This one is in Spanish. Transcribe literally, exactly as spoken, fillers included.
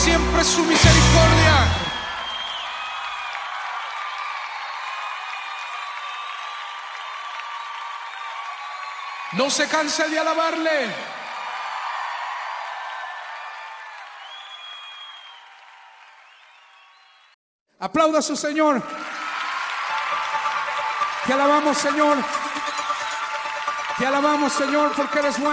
siempre su misericordia. No se canse de alabarle. Aplauda a su Señor. Te alabamos, Señor. Te alabamos, Señor, porque eres bueno.